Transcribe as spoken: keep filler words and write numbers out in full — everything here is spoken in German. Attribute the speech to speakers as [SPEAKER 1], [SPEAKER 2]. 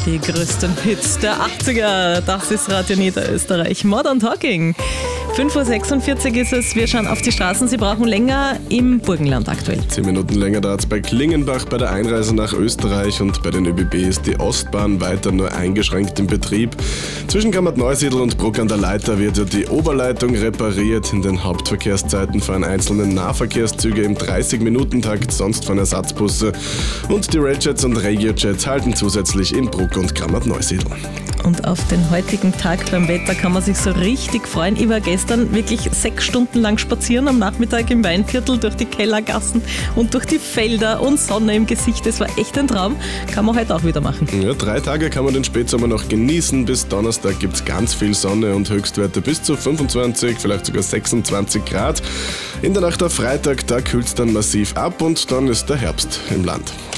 [SPEAKER 1] Die größten Hits der achtziger, das ist Radio Niederösterreich. Modern Talking. fünf Uhr sechsundvierzig ist es, wir schauen auf die Straßen. Sie brauchen länger im Burgenland aktuell.
[SPEAKER 2] Zehn Minuten länger dauert es bei Klingenbach bei der Einreise nach Österreich und bei den ÖBB ist die Ostbahn weiter nur eingeschränkt im Betrieb. Zwischen Kammert-Neusiedl und Bruck an der Leiter wird ja die Oberleitung repariert. In den Hauptverkehrszeiten fahren einzelne Nahverkehrszüge im dreißig-Minuten-Takt, sonst fahren Ersatzbusse. Und die Railjets und Regiojets halten zusätzlich in Bruck und Kammert-Neusiedl.
[SPEAKER 1] Und auf den heutigen Tag beim Wetter kann man sich so richtig freuen. Ich war gestern wirklich sechs Stunden lang spazieren am Nachmittag im Weinviertel durch die Kellergassen und durch die Felder und Sonne im Gesicht. Das war echt ein Traum. Kann man heute auch wieder machen.
[SPEAKER 2] Ja, drei Tage kann man den Spätsommer noch genießen. Bis Donnerstag gibt es ganz viel Sonne und Höchstwerte bis zu fünfundzwanzig, vielleicht sogar sechsundzwanzig Grad. In der Nacht auf Freitag, da kühlt es dann massiv ab und dann ist der Herbst im Land.